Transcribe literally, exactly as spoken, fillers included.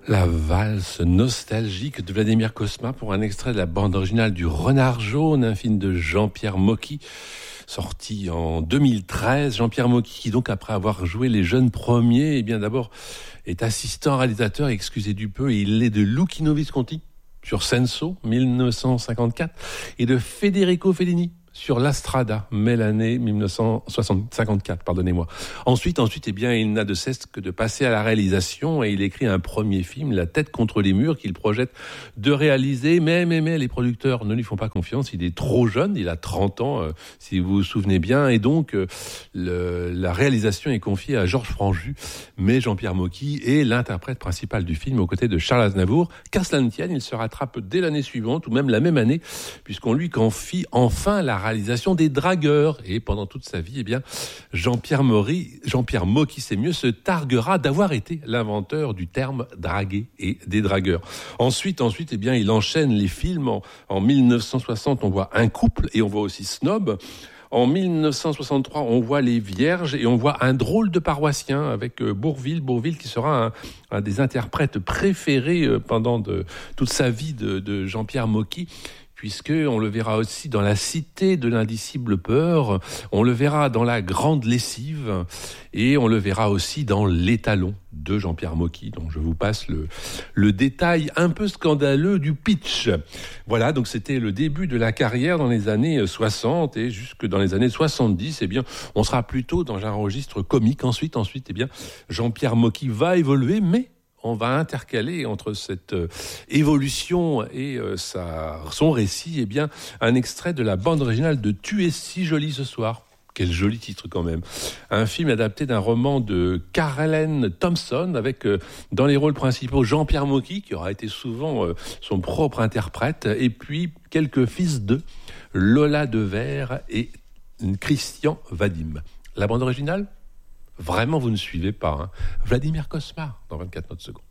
La valse nostalgique de Vladimir Cosma pour un extrait de la bande originale du Renard jaune, un film de Jean-Pierre Mocky, sorti en deux mille treize. Jean-Pierre Mocky, qui donc après avoir joué Les Jeunes Premiers, eh bien d'abord est assistant réalisateur, excusez du peu, et il est de Luchino Visconti sur Senso, dix-neuf cent cinquante-quatre, et de Federico Fellini sur La Strada, mai l'année dix-neuf cent cinquante-quatre, pardonnez-moi. Ensuite, ensuite, eh bien, il n'a de cesse que de passer à la réalisation et il écrit un premier film, La tête contre les murs, qu'il projette de réaliser. Mais, mais, mais, les producteurs ne lui font pas confiance. Il est trop jeune, il a trente ans, euh, si vous vous souvenez bien. Et donc, euh, le, la réalisation est confiée à Georges Franju. Mais Jean-Pierre Mocky est l'interprète principal du film aux côtés de Charles Aznavour. Qu'à cela ne tienne, il se rattrape dès l'année suivante ou même la même année, puisqu'on lui confie enfin la réalisation des Dragueurs. Et pendant toute sa vie, eh bien, Jean-Pierre Maury, Jean-Pierre Mocky, c'est mieux, se targuera d'avoir été l'inventeur du terme draguer et des dragueurs. Ensuite, ensuite, eh bien, il enchaîne les films. En, en dix-neuf cent soixante, on voit Un couple et on voit aussi Snob. En dix-neuf cent soixante-trois, on voit Les Vierges et on voit Un drôle de paroissien avec Bourvil, Bourvil qui sera un, un des interprètes préférés pendant de, toute sa vie de, de Jean-Pierre Mocky, puisque on le verra aussi dans La Cité de l'indicible peur, on le verra dans La grande lessive et on le verra aussi dans L'Étalon de Jean-Pierre Mocky. Donc je vous passe le, le détail un peu scandaleux du pitch. Voilà, donc c'était le début de la carrière dans les années soixante et jusque dans les années soixante-dix, eh bien, on sera plutôt dans un registre comique. Ensuite, ensuite, eh bien, Jean-Pierre Mocky va évoluer, mais on va intercaler entre cette euh, évolution et euh, sa, son récit, eh bien, un extrait de la bande originale de Tu es si jolie ce soir. Quel joli titre quand même. Un film adapté d'un roman de Caroline Thompson avec euh, dans les rôles principaux Jean-Pierre Mocky, qui aura été souvent euh, son propre interprète, et puis quelques fils d'eux, Lola Devers et Christian Vadim. La bande originale ? Vraiment, vous ne suivez pas. Hein. Vladimir Cosma, dans vingt-quatre notes secondes.